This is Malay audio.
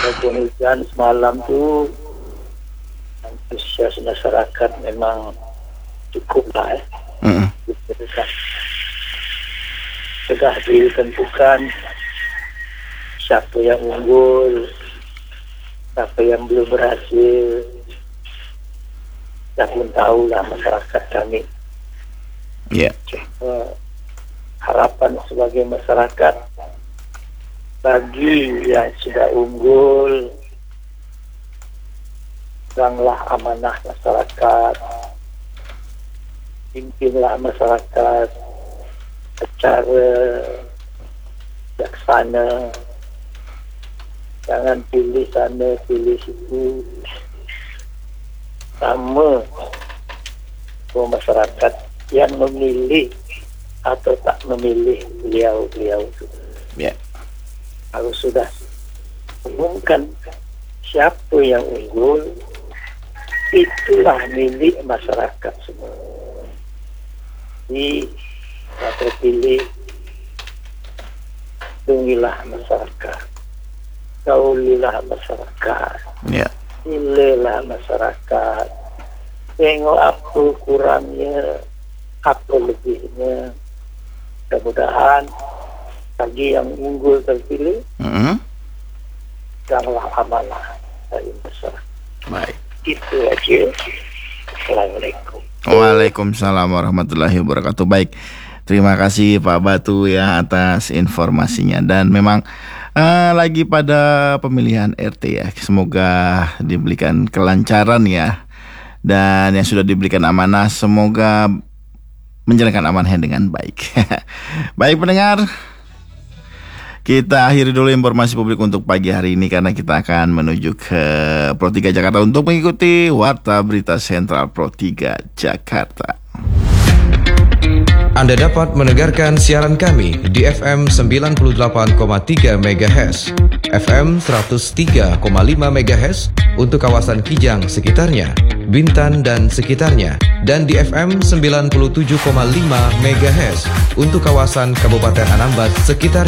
Walaupun hujan semalam tu, antusias masyarakat memang cukup lah. Sudah ditentukan siapa yang unggul, siapa yang belum berhasil. Dah pun tahulah masyarakat kami. Harapan sebagai masyarakat, bagi yang sudah unggul, peganglah amanah masyarakat, pimpinlah masyarakat secara bijaksana, jangan pilih sana pilih situ. Sama masyarakat yang memilih atau tak memilih beliau itu. Kalau sudah umumkan siapa yang unggul, itulah milik masyarakat semua. Jadi, terpilih, lindungilah masyarakat, kaulilah masyarakat, pilihlah masyarakat, tengok apa kurangnya, apa lebihnya. Mudah-mudahan bagi yang unggul terpilih, janganlah amanah dari masyarakat. Baik. Itu aja. Assalamualaikum. Waalaikumsalam warahmatullahi wabarakatuh. Baik, terima kasih Pak Batu ya atas informasinya. Dan memang lagi pada pemilihan RT ya, semoga diberikan kelancaran ya. Dan yang sudah diberikan amanah semoga menjalankan amanahnya dengan baik. Baik pendengar, kita akhiri dulu informasi publik untuk pagi hari ini karena kita akan menuju ke Pro 3 Jakarta untuk mengikuti Warta Berita Sentral Pro 3 Jakarta. Anda dapat mendengarkan siaran kami di FM 98,3 MHz, FM 103,5 MHz untuk kawasan Kijang sekitarnya, Bintan dan sekitarnya, dan di FM 97,5 MHz untuk kawasan Kabupaten Anambas sekitarnya.